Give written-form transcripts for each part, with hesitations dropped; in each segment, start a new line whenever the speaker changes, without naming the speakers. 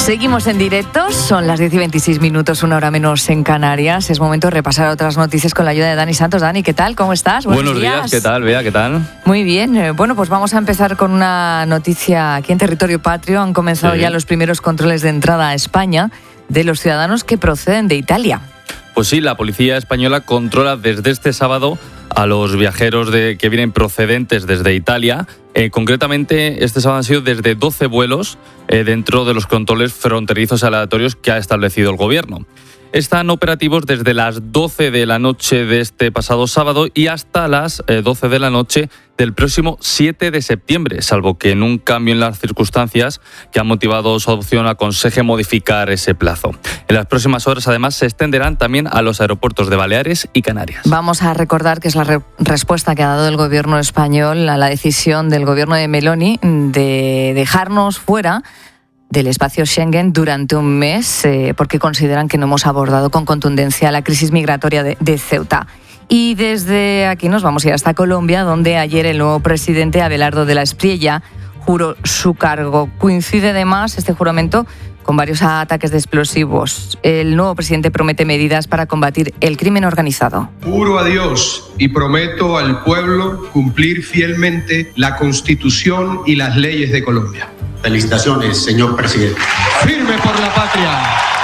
Seguimos en directo, son las 10:26, una hora menos en Canarias. Es momento de repasar otras noticias con la ayuda de Dani Santos. Dani, ¿qué tal? ¿Cómo estás?
Buenos días, ¿qué tal, Bea? ¿Qué tal?
Muy bien. Bueno, pues vamos a empezar con una noticia aquí en territorio patrio. Han comenzado ya los primeros controles de entrada a España de los ciudadanos que proceden de Italia.
Pues sí, la policía española controla desde este sábado a los viajeros que vienen procedentes desde Italia. Concretamente, este sábado han sido desde 12 vuelos dentro de los controles fronterizos aleatorios que ha establecido el gobierno. Están operativos desde las 12 de la noche de este pasado sábado y hasta las 12 de la noche del próximo 7 de septiembre, salvo que en un cambio en las circunstancias que han motivado su adopción aconseje modificar ese plazo. En las próximas horas, además, se extenderán también a los aeropuertos de Baleares y Canarias.
Vamos a recordar que es la respuesta que ha dado el gobierno español a la decisión del gobierno de Meloni de dejarnos fuera del espacio Schengen durante un mes, porque consideran que no hemos abordado con contundencia la crisis migratoria de Ceuta. Y desde aquí nos vamos a ir hasta Colombia, donde ayer el nuevo presidente Abelardo de la Espriella juró su cargo. Coincide además este juramento con varios ataques de explosivos. El nuevo presidente promete medidas para combatir el crimen organizado.
Juro a Dios y prometo al pueblo cumplir fielmente la Constitución y las leyes de Colombia.
Felicitaciones, señor presidente.
¡Firme por la patria!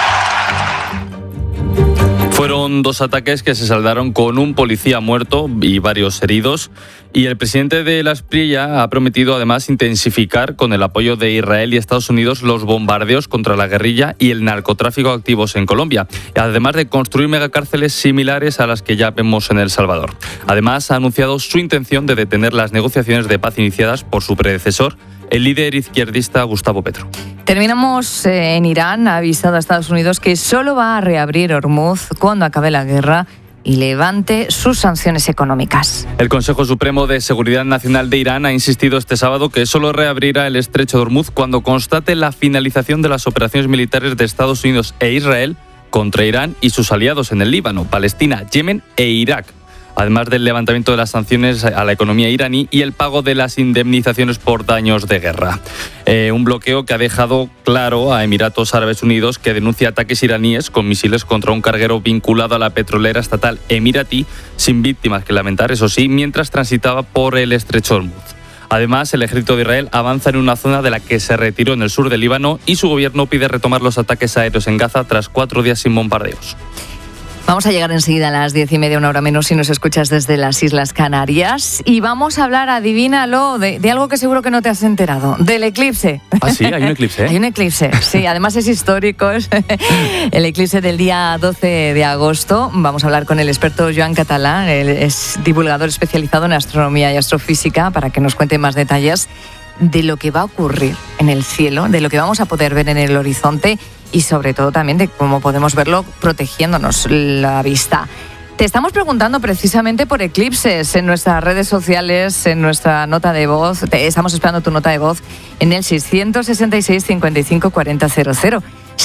Fueron dos ataques que se saldaron con un policía muerto y varios heridos. Y el presidente de la Espriella ha prometido además intensificar con el apoyo de Israel y Estados Unidos los bombardeos contra la guerrilla y el narcotráfico activos en Colombia, además de construir megacárceles similares a las que ya vemos en El Salvador. Además, ha anunciado su intención de detener las negociaciones de paz iniciadas por su predecesor, el líder izquierdista Gustavo Petro.
Terminamos en Irán. Ha avisado a Estados Unidos que solo va a reabrir Hormuz cuando acabe la guerra y levante sus sanciones económicas.
El Consejo Supremo de Seguridad Nacional de Irán ha insistido este sábado que solo reabrirá el estrecho de Hormuz cuando constate la finalización de las operaciones militares de Estados Unidos e Israel contra Irán y sus aliados en el Líbano, Palestina, Yemen e Irak, además del levantamiento de las sanciones a la economía iraní y el pago de las indemnizaciones por daños de guerra. Un bloqueo que ha dejado claro a Emiratos Árabes Unidos, que denuncia ataques iraníes con misiles contra un carguero vinculado a la petrolera estatal emiratí, sin víctimas que lamentar, eso sí, mientras transitaba por el estrecho Hormuz. Además, el ejército de Israel avanza en una zona de la que se retiró en el sur del Líbano y su gobierno pide retomar los ataques aéreos en Gaza tras 4 días sin bombardeos.
Vamos a llegar enseguida a las 10:30, una hora menos, si nos escuchas desde las Islas Canarias. Y vamos a hablar, adivínalo, de algo que seguro que no te has enterado, del eclipse.
Ah, sí, hay un eclipse.
Hay un eclipse, sí, además es histórico, es el eclipse del día 12 de agosto. Vamos a hablar con el experto Joan Català, él es divulgador especializado en astronomía y astrofísica, para que nos cuente más detalles de lo que va a ocurrir en el cielo, de lo que vamos a poder ver en el horizonte y sobre todo también de cómo podemos verlo protegiéndonos la vista. Te estamos preguntando precisamente por eclipses en nuestras redes sociales, en nuestra nota de voz. Estamos esperando tu nota de voz en el 666 55 40 00.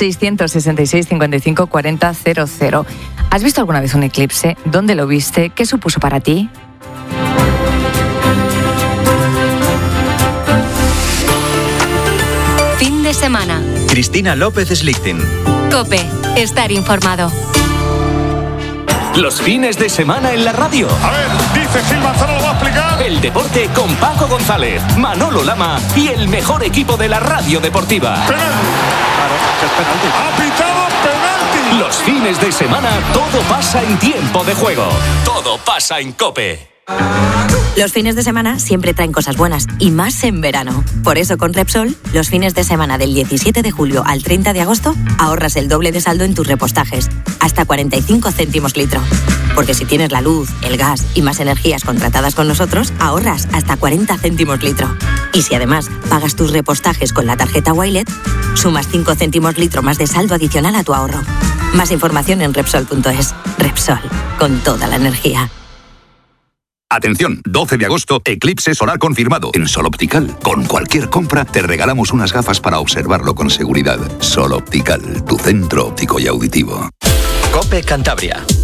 666 55 40 00. ¿Has visto alguna vez un eclipse? ¿Dónde lo viste? ¿Qué supuso para ti?
Fin de semana.
Cristina López Slichting.
COPE. Estar informado.
Los fines de semana en la radio.
A ver, dice Gil Manzano, lo va a explicar.
El deporte con Paco González, Manolo Lama y el mejor equipo de la radio deportiva.
Penalti. Claro, que es penalti. Ha pitado penalti.
Los fines de semana todo pasa en tiempo de juego. Todo pasa en COPE.
Los fines de semana siempre traen cosas buenas, y más en verano. Por eso con Repsol, los fines de semana del 17 de julio al 30 de agosto, ahorras el doble de saldo en tus repostajes, hasta 45 céntimos litro. Porque si tienes la luz, el gas y más energías contratadas con nosotros, ahorras hasta 40 céntimos litro. Y si además pagas tus repostajes con la tarjeta Wilet, sumas 5 céntimos litro más de saldo adicional a tu ahorro. Más información en Repsol.es. Repsol, con toda la energía.
Atención, 12 de agosto, eclipse solar confirmado en Sol Optical. Con cualquier compra te regalamos unas gafas para observarlo con seguridad. Sol Optical, tu centro óptico y auditivo.
COPE Cantabria.